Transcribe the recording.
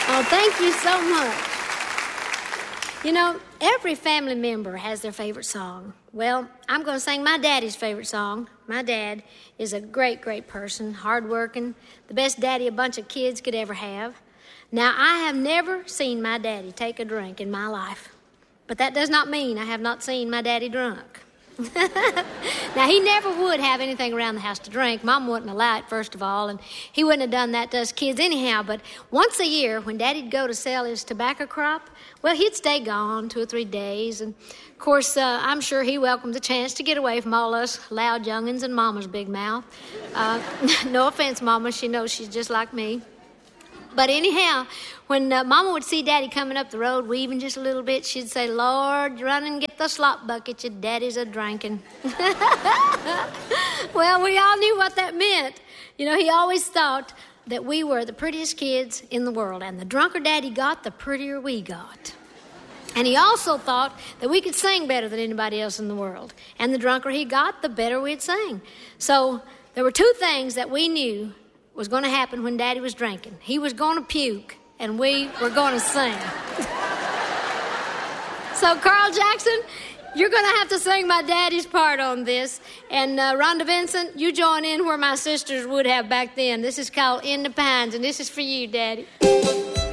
Oh, thank you so much. You know, every family member has their favorite song. Well, I'm going to sing my daddy's favorite song. My dad is a great, great person, hardworking, the best daddy a bunch of kids could ever have. Now, I have never seen my daddy take a drink in my life, but that does not mean I have not seen my daddy drunk. Now, he never would have anything around the house to drink. Mom wouldn't allow it, first of all, and he wouldn't have done that to us kids anyhow. But once a year, when Daddy'd go to sell his tobacco crop, well, he'd stay gone 2 or 3 days. And, of course, I'm sure he welcomed the chance to get away from all us loud young'uns and Mama's big mouth. No offense, Mama. She knows she's just like me. But anyhow, when Mama would see Daddy coming up the road, weaving just a little bit, she'd say, "Lord, run and get the slop bucket, your daddy's a-drinking." Well, we all knew what that meant. You know, he always thought that we were the prettiest kids in the world, and the drunker Daddy got, the prettier we got. And he also thought that we could sing better than anybody else in the world. And the drunker he got, the better we'd sing. So there were 2 things that we knew was going to happen when Daddy was drinking. He was going to puke, and we were going to sing. So, Carl Jackson, you're going to have to sing my daddy's part on this. And Rhonda Vincent, you join in where my sisters would have back then. This is called In the Pines, and this is for you, Daddy.